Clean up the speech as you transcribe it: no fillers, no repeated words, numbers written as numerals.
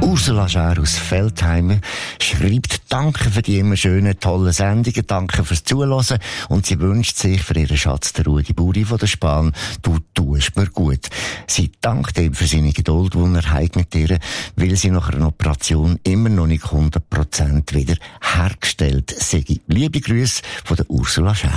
Ursula Schär aus Feldheim schreibt, danke für die immer schönen, tollen Sendungen, danke fürs Zuhören, und sie wünscht sich für ihren Schatz, der Rudi Buri von der Spahn, du tust mir gut. Sie dankt ihm für seine Geduld, die er hat mit ihr, weil sie nach einer Operation immer noch nicht 100% wieder hergestellt sei. Liebe Grüße von der Ursula Schär.